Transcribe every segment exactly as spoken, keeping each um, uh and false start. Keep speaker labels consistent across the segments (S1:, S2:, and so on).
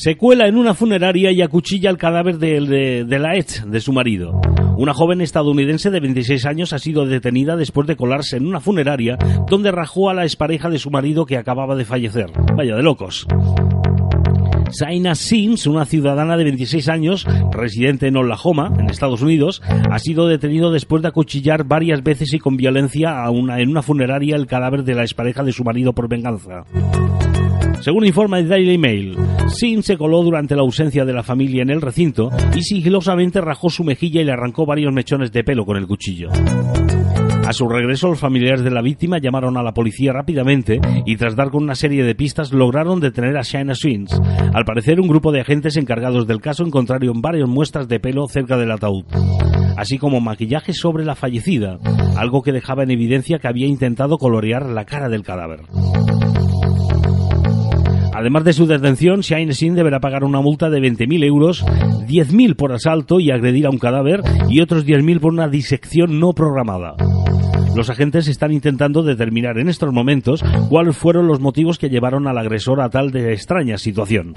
S1: Se cuela en una funeraria y acuchilla el cadáver de, de, de la ex de su marido. Una joven estadounidense de veintiséis años ha sido detenida después de colarse en una funeraria donde rajó a la expareja de su marido que acababa de fallecer. Vaya de locos. Shaina Sims, una ciudadana de veintiséis años, residente en Oklahoma, en Estados Unidos, ha sido detenido después de acuchillar varias veces y con violencia a una, en una funeraria el cadáver de la expareja de su marido por venganza. Según informa el Daily Mail, Sims se coló durante la ausencia de la familia en el recinto y sigilosamente rajó su mejilla y le arrancó varios mechones de pelo con el cuchillo. A su regreso, los familiares de la víctima llamaron a la policía rápidamente y tras dar con una serie de pistas lograron detener a Shaina Sims. Al parecer, un grupo de agentes encargados del caso encontraron varias muestras de pelo cerca del ataúd, así como maquillaje sobre la fallecida, algo que dejaba en evidencia que había intentado colorear la cara del cadáver. Además de su detención, Shaina Sims deberá pagar una multa de veinte mil euros, diez mil por asalto y agredir a un cadáver y otros diez mil por una disección no programada. Los agentes están intentando determinar en estos momentos cuáles fueron los motivos que llevaron al agresor a tal de extraña situación.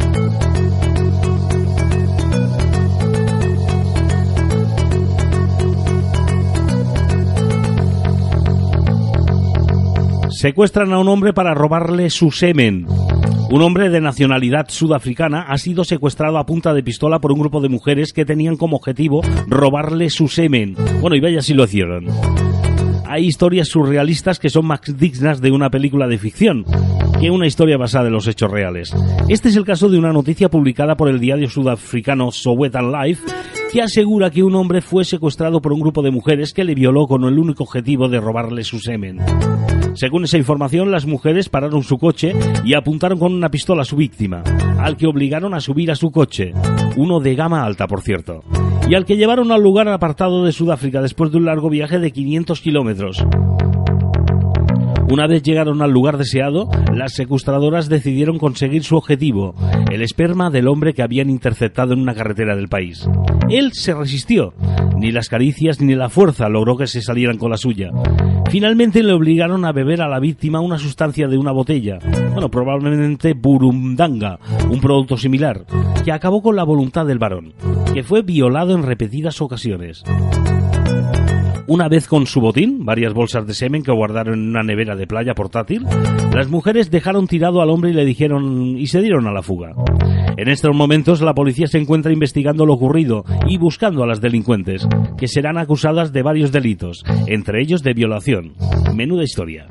S1: Secuestran a un hombre para robarle su semen. Un hombre de nacionalidad sudafricana ha sido secuestrado a punta de pistola por un grupo de mujeres que tenían como objetivo robarle su semen. Bueno, y vaya si lo hicieron. Hay historias surrealistas que son más dignas de una película de ficción que una historia basada en los hechos reales. Este es el caso de una noticia publicada por el diario sudafricano Sowetan Life, que asegura que un hombre fue secuestrado por un grupo de mujeres que le violó con el único objetivo de robarle su semen. Según esa información, las mujeres pararon su coche y apuntaron con una pistola a su víctima, al que obligaron a subir a su coche, uno de gama alta, por cierto, y al que llevaron al lugar apartado de Sudáfrica después de un largo viaje de quinientos kilómetros. Una vez llegaron al lugar deseado, las secuestradoras decidieron conseguir su objetivo, el esperma del hombre que habían interceptado en una carretera del país. Él se resistió. Ni las caricias ni la fuerza logró que se salieran con la suya. Finalmente le obligaron a beber a la víctima una sustancia de una botella, bueno, probablemente burundanga, un producto similar, que acabó con la voluntad del varón, que fue violado en repetidas ocasiones. Una vez con su botín, varias bolsas de semen que guardaron en una nevera de playa portátil, las mujeres dejaron tirado al hombre y le dijeron y se dieron a la fuga. En estos momentos la policía se encuentra investigando lo ocurrido y buscando a las delincuentes, que serán acusadas de varios delitos, entre ellos de violación. Menuda historia.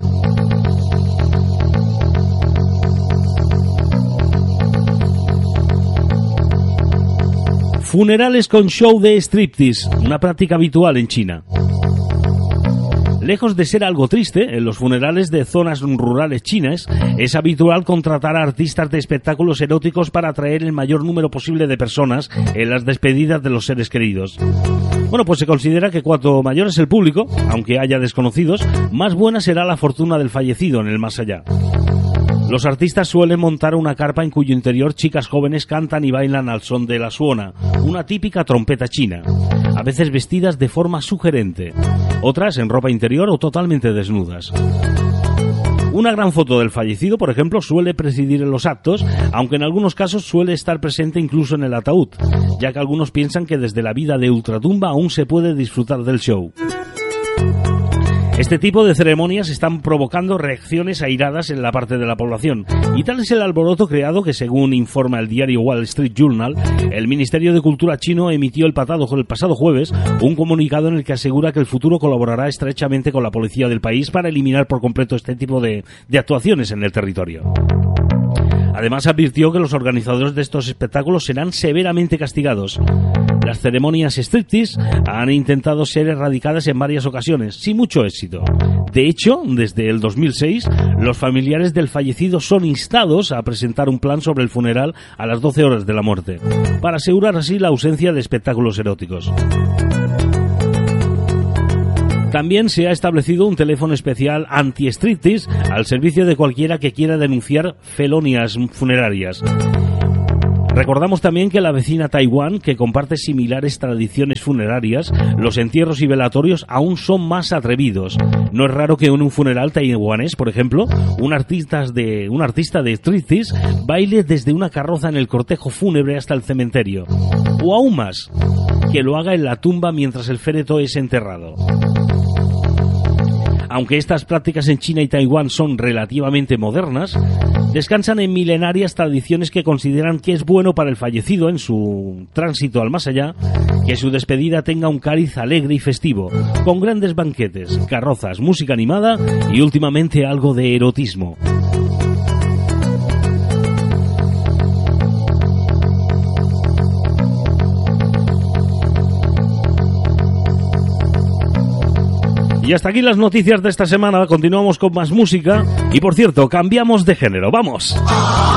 S1: Funerales con show de striptease, una práctica habitual en China. Lejos de ser algo triste, en los funerales de zonas rurales chinas es habitual contratar a artistas de espectáculos eróticos para atraer el mayor número posible de personas en las despedidas de los seres queridos. Bueno, pues se considera que cuanto mayor es el público, aunque haya desconocidos, más buena será la fortuna del fallecido en el más allá. Los artistas suelen montar una carpa en cuyo interior chicas jóvenes cantan y bailan al son de la suona, una típica trompeta china, a veces vestidas de forma sugerente, otras en ropa interior o totalmente desnudas. Una gran foto del fallecido, por ejemplo, suele presidir en los actos, aunque en algunos casos suele estar presente incluso en el ataúd, ya que algunos piensan que desde la vida de ultratumba aún se puede disfrutar del show. Este tipo de ceremonias están provocando reacciones airadas en la parte de la población, y tal es el alboroto creado que, según informa el diario Wall Street Journal, el Ministerio de Cultura chino emitió el pasado, el pasado jueves un comunicado en el que asegura que el futuro colaborará estrechamente con la policía del país para eliminar por completo este tipo de, de actuaciones en el territorio. Además, advirtió que los organizadores de estos espectáculos serán severamente castigados. Las ceremonias striptease han intentado ser erradicadas en varias ocasiones, sin mucho éxito. De hecho, desde el dos mil seis, los familiares del fallecido son instados a presentar un plan sobre el funeral a las doce horas de la muerte, para asegurar así la ausencia de espectáculos eróticos. También se ha establecido un teléfono especial anti-striptease al servicio de cualquiera que quiera denunciar felonias funerarias. Recordamos también que la vecina Taiwán, que comparte similares tradiciones funerarias, los entierros y velatorios aún son más atrevidos. No es raro que en un funeral taiwanés, por ejemplo, un artista de, un artista de striptease baile desde una carroza en el cortejo fúnebre hasta el cementerio. O aún más, que lo haga en la tumba mientras el féretro es enterrado. Aunque estas prácticas en China y Taiwán son relativamente modernas, descansan en milenarias tradiciones que consideran que es bueno para el fallecido en su tránsito al más allá que su despedida tenga un cariz alegre y festivo, con grandes banquetes, carrozas, música animada y últimamente algo de erotismo. Y hasta aquí las noticias de esta semana. Continuamos con más música. Y por cierto, cambiamos de género. ¡Vamos!